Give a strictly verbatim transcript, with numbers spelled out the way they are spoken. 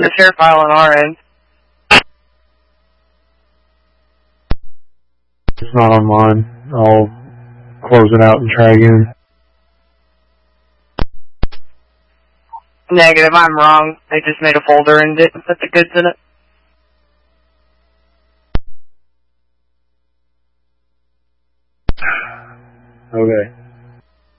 the share file on our end. It's not on mine. I'll close it out and try again. Negative, I'm wrong. They just made a folder and didn't put the goods in it. Okay.